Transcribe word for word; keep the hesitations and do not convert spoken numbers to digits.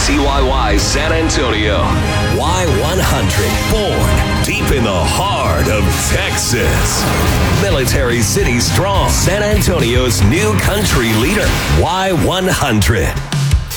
C Y Y San Antonio. Y one hundred, born deep in the heart of Texas. Military City strong, San Antonio's new country leader. Y one hundred.